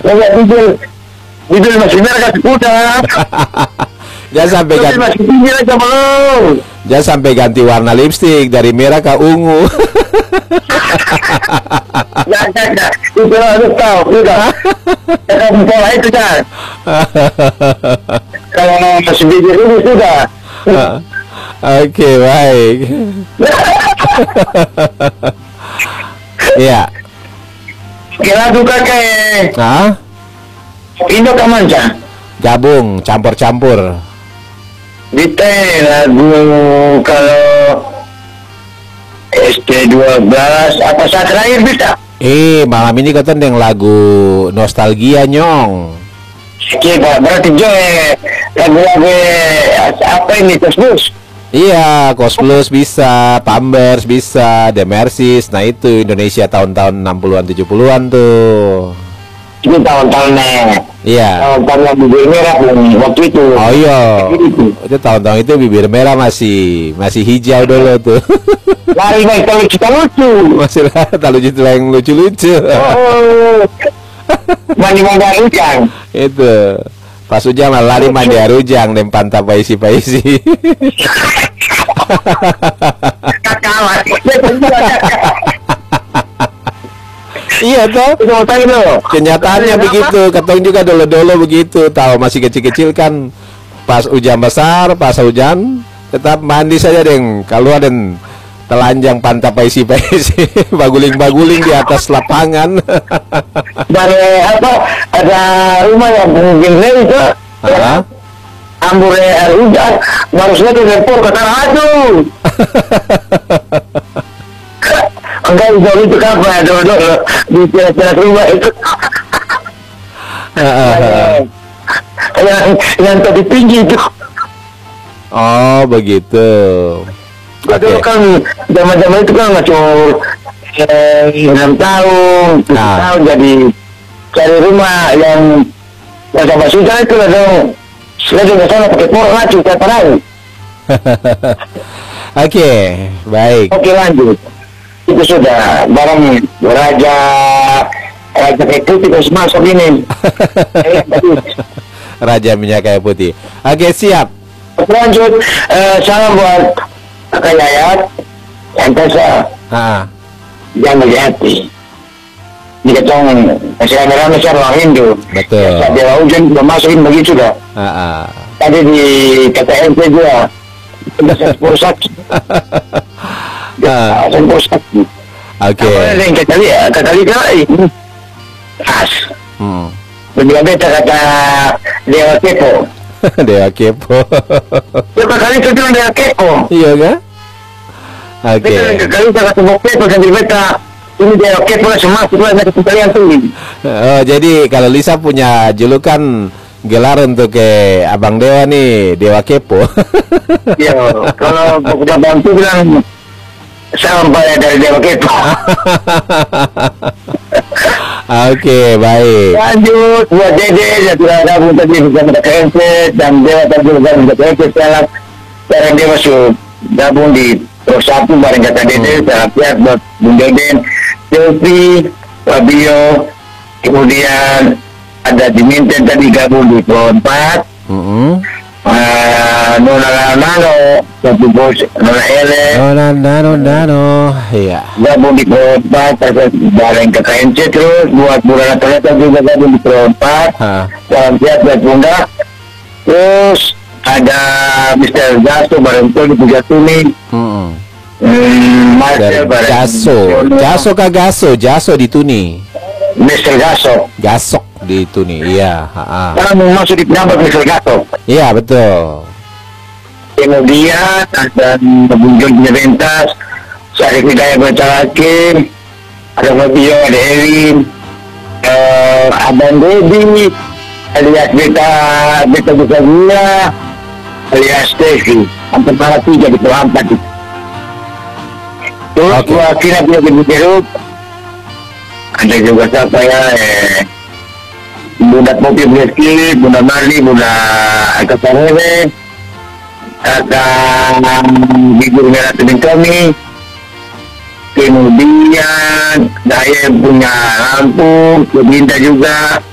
Enggak bibir masih merah udah. Jangan sampai ganti. Masih tinggi aja belum. Jangan sampai ganti warna lipstik dari merah ke ungu. Enggak. Itu harus tahu udah. Jangan pola itu kan. Kalau masih bibir ini sudah. Oke, baik. Iya. Kira juga kayak Hah? Indo Kamanca. Gabung, campur-campur. Detail lagu kalau ST12 apa saat terakhir bisa? Malam ini kata yang lagu nostalgia nyong. Oke Pak, berarti lagu-lagu apa ini Kosbus? Iya, Cosplus bisa, Pampers bisa, The Mercies. Nah itu Indonesia tahun-tahun 60-an 70-an tuh. Itu tahun-tahunnya. Iya. Tahun-tahun yang bibir merah waktu itu. Oh iya. Itu tahun-tahun itu bibir merah masih hijau dulu tuh. Lari baik kalau kita lucu. Masih lalu gitu yang lucu-lucu. Oh. Mandi-mandi hujan. Itu. Pas hujan malah lari mandi air hujan dan pantap paisi-paisi. Kakak. Iya toh. Kenyataannya begitu. Ketong juga dulu begitu. Tahu masih kecil-kecil kan. Pas hujan besar, pas hujan tetap mandi saja deng. Kalau ada telanjang pantap paisi-paisi, baguling-baguling di atas lapangan. Dari apa? Ada rumah yang mungkin itu. Ambur air hujan, baru saja telepon kata aduh. Enggak jauh itu kapan ada di teras rumah itu. Yang tadi tinggi itu. Oh begitu. Itu kan zaman-zaman itu kan macam 6 tahun, 7 tahun jadi cari rumah yang sama sudah itu lah dong. Sudah juga sana pakai porok lagi tiap hari. Oke, baik. Oke lanjut. Itu sudah barang raja itu tidak masuk ini. Raja minyak kayu putih. Oke, siap. Lanjut, salam buat Kakak Yayat, Entesa, yang berhati. Di ketong masih rame-rame orang Hindu. Betul. Dewa hujan belum masukin begitu dah. Tadi di KTMP juga bisa 10 sakit. Oke. Yang kata liga ini khas. Berdua beta kata Dewa Kepo. Dewa Kepo. Dia kali itu bilang Dewa Kepo. Iya kan? Oke. Beta kali kata Dewa Kepo sambil beta ini Dewa Kepo semua semua dari kalian tuh. Oh jadi kalau Lisa punya julukan gelar untuk Abang Dewa nih Dewa Kepo. Iya. Kalau udah bantu bilang sampai dari Dewa Kepo. Oke, baik. Lanjut buat Dede yang sudah gabung tadi bersama KNC dan Dewa tadi bersama KNC sekarang dia masuk gabung di Pro 1 bareng kata Dede. Sangat siap buat Bung Deden, Silvi, Fabio, kemudian ada Diminten tadi gabung di Pro 4. Nona Nano, satu bos Nona Ele, Nano, iya. gabung di Pro 4, bareng ke KNC terus buat Burana Toyota juga gabung di Pro 4. Salam siap buat Bunda. Terus ada Mr. Gaso bareng tuh di Puja Tuni. Marcel bareng Jaso di Tuni. Mr. Gasok di Tuni, iya. Sekarang mau masuk di penambah Mr. Gasok. Iya betul. Kemudian ada Bung John Bentas, Syarif Hidayah Bancalake, ada Fabio, ada Erwin, Abang Dedi, alias Beta Bisa Gula, alias Stevie. Hampir para 3 di Pro 4. Terus wakilnya punya Biru. Ada juga siapa ya, Bunda Popi Bleski, Bunda Marli, Bunda Eka Sarere, ada Bibir Merah Tebing Kami, kemudian saya punya Lampung, Kebinta juga,